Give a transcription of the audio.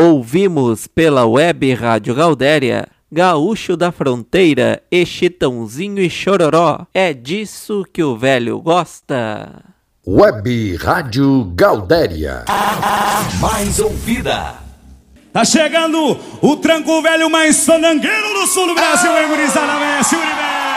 Ouvimos pela Web Rádio Gaudéria, Gaúcho da Fronteira e Chitãozinho e Chororó. É disso que o velho gosta. Web Rádio Gaudéria. A mais ouvida. Tá chegando o tranco velho mais fandangueiro do sul do Brasil, hein, gurizada? Mexe o universo.